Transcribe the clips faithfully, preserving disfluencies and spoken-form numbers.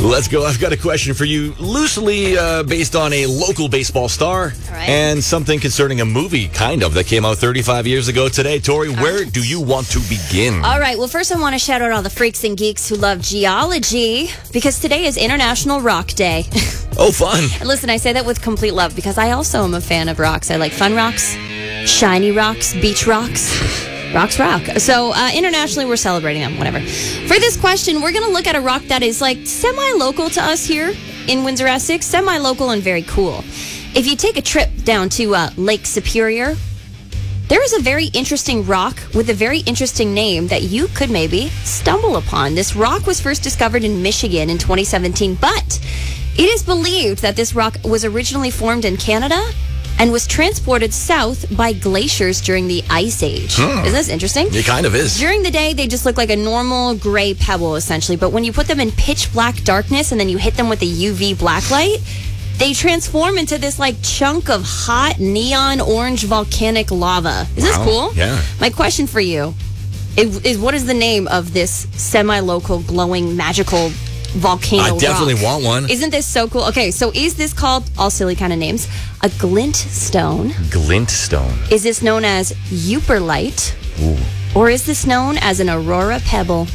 Let's go. I've got a question for you, loosely uh, based on a local baseball star right. and something concerning a movie, kind of, that came out thirty-five years ago today. Tori, All where right. do you want to begin? All right. Well, first I want to shout out all the freaks and geeks who love geology because today is International Rock Day. Oh, fun. And listen, I say that with complete love because I also am a fan of rocks. I like fun rocks, shiny rocks, beach rocks. Rocks rock. So uh, internationally, we're celebrating them, whatever. For this question, we're going to look at a rock that is like semi-local to us here in Windsor-Essex, semi-local and very cool. If you take a trip down to uh, Lake Superior, there is a very interesting rock with a very interesting name that you could maybe stumble upon. This rock was first discovered in Michigan in twenty seventeen, but it is believed that this rock was originally formed in Canada and was transported south by glaciers during the Ice Age. Hmm. Isn't this interesting? It kind of is. During the day, they just look like a normal gray pebble, essentially. But when you put them in pitch black darkness and then you hit them with a U V black light, they transform into this like chunk of hot neon orange volcanic lava. Is this Wow. cool? Yeah. My question for you is, is what is the name of this semi-local, glowing, magical volcano I definitely rock? want one. Isn't this so cool? Okay, so is this called, all silly kind of names, a glint stone? Glintstone. Is this known as Uperlite? Ooh. Or is this known as an Aurora Pebble?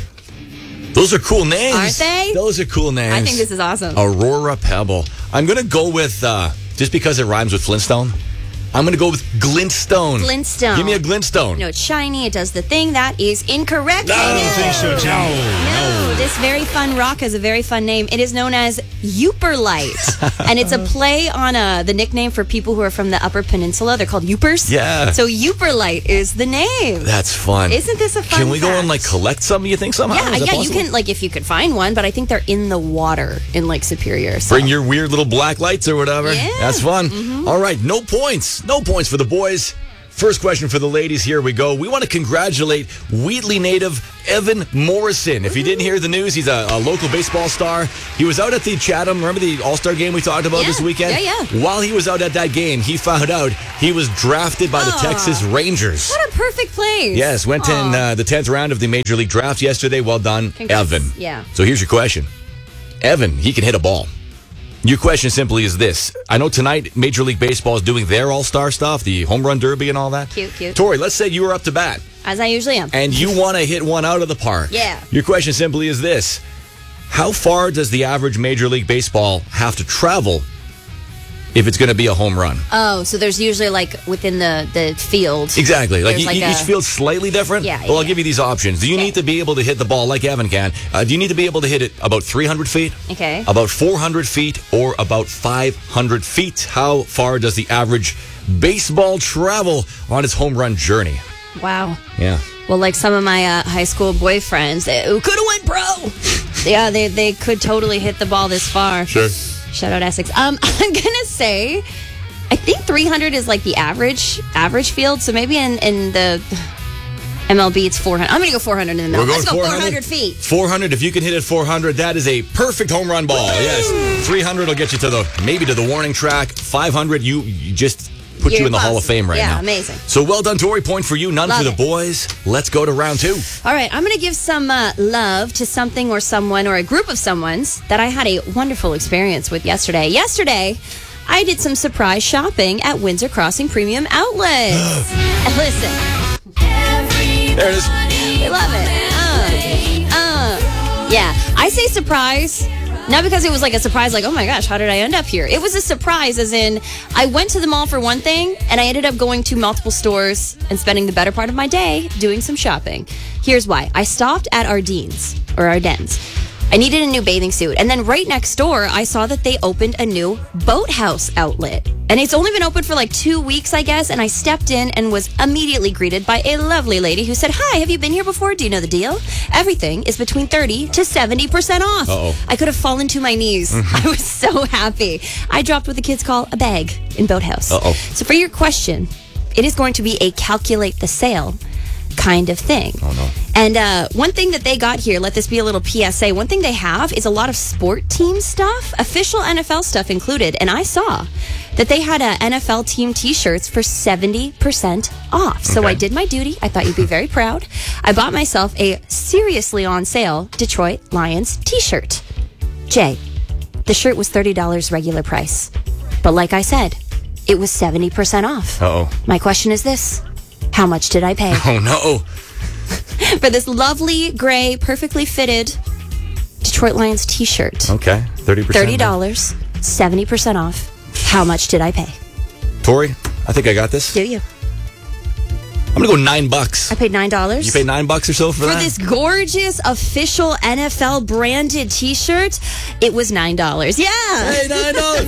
Those are cool names. Aren't they? Those are cool names. I think this is awesome. Aurora Pebble. I'm going to go with, uh, just because it rhymes with Flintstone, I'm going to go with Glintstone. Glintstone. Give me a Glintstone. No, it's shiny. It does the thing. That is incorrect. I don't think so, too. No, this very fun rock has a very fun name. It is known as Uperlite, and it's a play on uh, the nickname for people who are from the Upper Peninsula. They're called Upers. Yeah. So Uperlite is the name. That's fun. Isn't this a fun Can we go fact? and like collect some, you think, somehow? Yeah, Is that yeah, you possible? can, like, if you could find one, but I think they're in the water in Lake Superior. So. Bring your weird little black lights or whatever. Yeah. That's fun. Mm-hmm. All right, no points. No points for the boys. First question for the ladies. Here we go. We want to congratulate Wheatley native Evan Morrison. If you didn't hear the news, he's a, a local baseball star. He was out at the Chatham, remember the All-Star game we talked about Yeah. this weekend? Yeah, yeah. While he was out at that game, he found out he was drafted by the Aw. Texas Rangers. What a perfect place. Yes, went in Aw. uh, the tenth round of the Major League Draft yesterday. Well done, Congrats. Evan. Yeah. So here's your question. Evan, he can hit a ball. Your question simply is this. I know tonight Major League Baseball is doing their all-star stuff, the home run derby and all that. Cute, cute. Tori, let's say you were up to bat As I usually am. and you want to hit one out of the park. Yeah. Your question simply is this. How far does the average Major League Baseball have to travel if it's going to be a home run? Oh, so there's usually like within the, the field. Exactly. Like, There's e- like each a- field's slightly different. Yeah, Well, I'll yeah. give you these options. Do you Okay. need to be able to hit the ball like Evan can? Uh, do you need to be able to hit it about three hundred feet? Okay. About four hundred feet or about five hundred feet? How far does the average baseball travel on its home run journey? Wow. Yeah. Well, like some of my uh, high school boyfriends they, who could have went pro. Yeah, they, they could totally hit the ball this far. Sure. Shout out Essex. Um, I'm going to say, I think three hundred is like the average average field. So maybe in, in the M L B it's four hundred. I'm going to go four hundred in the middle. We're going Let's go four four hundred? hundred feet. four hundred, if you can hit it four hundred, that is a perfect home run ball. Yes. three hundred will get you to the, maybe to the warning track. five hundred, you, you just put You're you in the Hall of awesome. Fame right Yeah, now. amazing. So well done, Tori. Point for you, none Love for the it. boys. Let's go to round two. All right, I'm going to give some uh, love to something or someone or a group of someone's that I had a wonderful experience with yesterday. Yesterday, I did some surprise shopping at Windsor Crossing Premium Outlets. And listen, There it is. we love it. Uh, uh. Yeah, I say surprise. Not because it was like a surprise, like, oh my gosh, how did I end up here? It was a surprise, as in, I went to the mall for one thing, and I ended up going to multiple stores and spending the better part of my day doing some shopping. Here's why. I stopped at Ardennes, or Ardennes. I needed a new bathing suit. And then right next door, I saw that they opened a new Boathouse outlet. And it's only been open for like two weeks, I guess. And I stepped in and was immediately greeted by a lovely lady who said, hi, have you been here before? Do you know the deal? Everything is between thirty to seventy percent off. Uh-oh. I could have fallen to my knees. I was so happy. I dropped what the kids call a bag in Boathouse. Uh-oh. So for your question, it is going to be a calculate the sale kind of thing. Oh, no. And uh, one thing that they got here, let this be a little P S A, one thing they have is a lot of sport team stuff, official N F L stuff included. And I saw that they had uh, N F L team t-shirts for seventy percent off. So Okay. I did my duty. I thought you'd be very proud. I bought myself a seriously on sale Detroit Lions t-shirt. Jay, the shirt was thirty dollars regular price. But like I said, it was seventy percent off. Uh-oh. My question is this. How much did I pay? Oh, no. For this lovely, gray, perfectly fitted Detroit Lions t-shirt. Okay, thirty percent. thirty dollars, seventy percent off. How much did I pay? Tori, I think I got this. Do you? I'm going to go nine bucks. I paid nine dollars. You paid nine bucks or so for, For that? this gorgeous official N F L branded t-shirt, it was nine dollars. Yeah. Hey, nine dollars.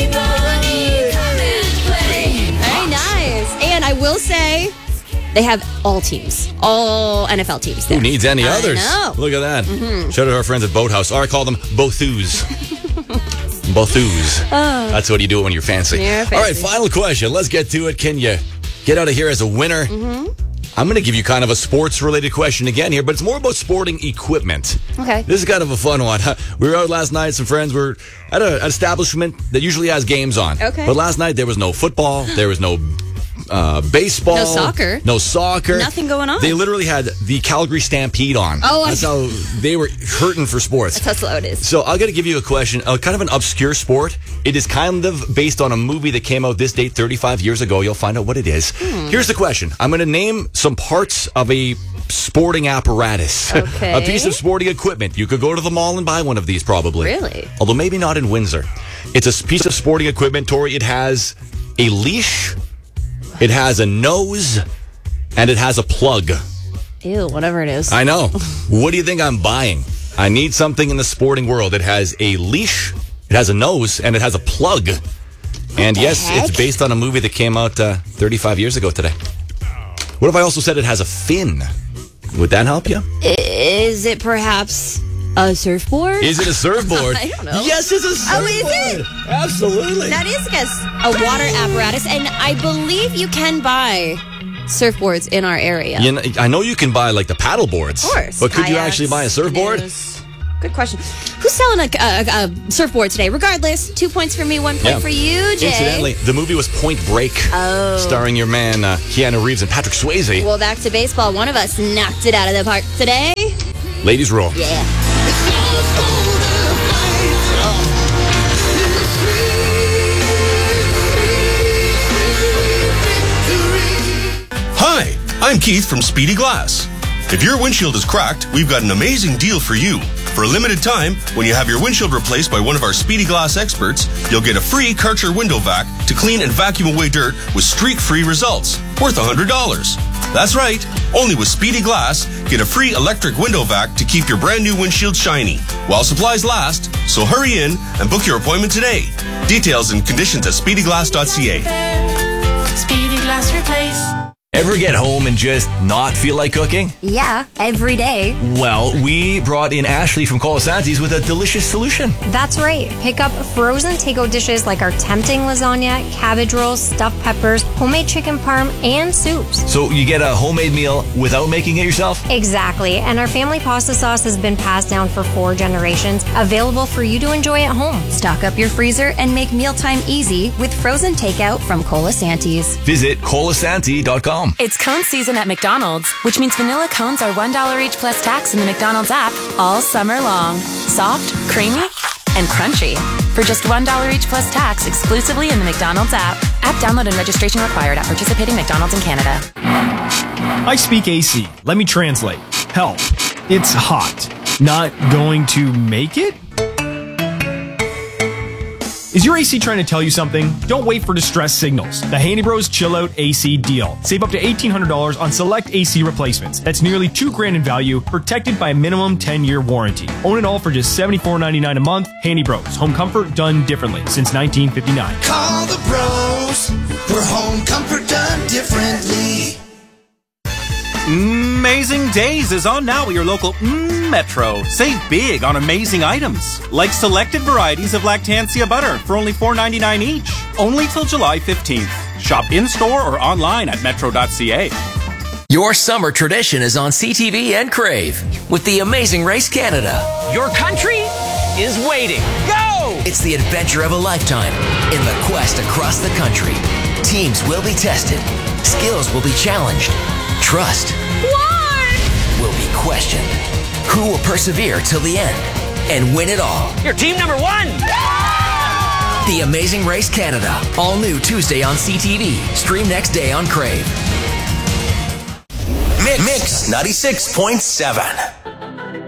Very nice. And I will say, they have all teams, all N F L teams there. Who needs any I others? know. Look at that. Mm-hmm. Shout out to our friends at Boathouse. Or I call them Bothoos. Bothoos. Oh. That's what you do when you're fancy. You're fancy. All right, final question. Let's get to it. Can you get out of here as a winner? Mm-hmm. I'm going to give you kind of a sports-related question again here, but it's more about sporting equipment. Okay. This is kind of a fun one. We were out last night. Some friends were at a, an establishment that usually has games on. Okay. But last night there was no football. There was no uh, baseball. No soccer. No soccer. Nothing going on. They literally had the Calgary Stampede on. Oh, That's I- how they were hurting for sports. That's how slow it is. So I'm going to give you a question, uh, kind of an obscure sport. It is kind of based on a movie that came out this date thirty-five years ago. You'll find out what it is. Hmm. Here's the question. I'm going to name some parts of a sporting apparatus. Okay. A piece of sporting equipment. You could go to the mall and buy one of these probably. Really? Although maybe not in Windsor. It's a piece of sporting equipment, Tori. It has a leash, it has a nose, and it has a plug. Ew, whatever it is. I know. What do you think I'm buying? I need something in the sporting world. It has a leash, it has a nose, and it has a plug. And the yes, heck? it's based on a movie that came out uh, thirty-five years ago today. What if I also said it has a fin? Would that help you? Is it perhaps a surfboard? Is it a surfboard? I don't know. Yes, it's a Oh, surfboard. is it? Absolutely. That is, guess, a water apparatus, and I believe you can buy surfboards in our area. You know, I know you can buy like the paddle boards. Of course. But could you Kayaks, actually buy a surfboard? canoes. Good question. Who's selling a, a, a surfboard today? Regardless, two points for me, one point Yeah. for you, Jay. Incidentally, the movie was Point Break. Oh. Starring your man, uh, Keanu Reeves and Patrick Swayze. Well, back to baseball. One of us knocked it out of the park today. Ladies roll. Yeah. Hi, I'm Keith from Speedy Glass. If your windshield is cracked, we've got an amazing deal for you. For a limited time, when you have your windshield replaced by one of our Speedy Glass experts, you'll get a free Karcher window vac to clean and vacuum away dirt with streak-free results, worth one hundred dollars. That's right, only with Speedy Glass, get a free electric window vac to keep your brand new windshield shiny, while supplies last, so hurry in and book your appointment today. Details and conditions at speedy glass dot c a. Speedy Glass Replace. Ever get home and just not feel like cooking? Yeah, every day. Well, we brought in Ashley from Colasanti's with a delicious solution. That's right. Pick up frozen takeout dishes like our tempting lasagna, cabbage rolls, stuffed peppers, homemade chicken parm, and soups. So you get a homemade meal without making it yourself? Exactly. And our family pasta sauce has been passed down for four generations, available for you to enjoy at home. Stock up your freezer and make mealtime easy with frozen takeout from Colasanti's. Visit colasanti dot com. It's cone season at McDonald's, which means vanilla cones are one dollar each plus tax in the McDonald's app all summer long. Soft, creamy, and crunchy. For just one dollar each plus tax exclusively in the McDonald's app. App download and registration required at participating McDonald's in Canada. I speak A C. Let me translate. Help. It's hot. Not going to make it? Is your A C trying to tell you something? Don't wait for distress signals. The Handy Bros Chill Out A C deal. Save up to eighteen hundred dollars on select A C replacements. That's nearly two grand in value, protected by a minimum ten-year warranty. Own it all for just seventy-four ninety-nine a month. Handy Bros. Home comfort done differently since nineteen fifty-nine. Call the pros for home comfort done differently. Amazing Days is on now at your local mm, Metro. Save big on amazing items, like selected varieties of Lactancia butter for only four ninety-nine each. Only till July fifteenth. Shop in-store or online at metro dot c a. Your summer tradition is on C T V and Crave with the Amazing Race Canada. Your country is waiting. Go! It's the adventure of a lifetime in the quest across the country. Teams will be tested. Skills will be challenged. Trust What? will be questioned. Who will persevere till the end? and win it all. You're team number one! The Amazing Race Canada. All new Tuesday on C T V. Stream next day on Crave. Mix ninety-six point seven.